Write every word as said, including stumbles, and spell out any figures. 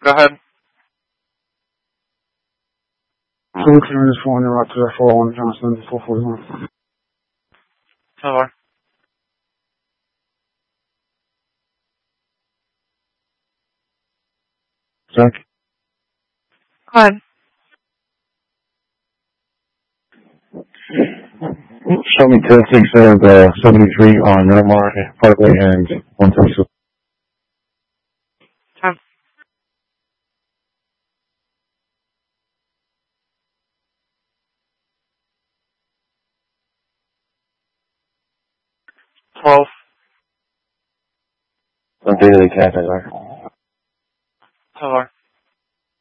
Go ahead. So we can just phone you right to the four oh one Johnson, four forty-one. Hello. Zach? Go ahead. Show me ten six of uh, seventy-three on Miramar Parkway and one twenty-two. Time. Twelve. I'm daily cafe, right? Hello.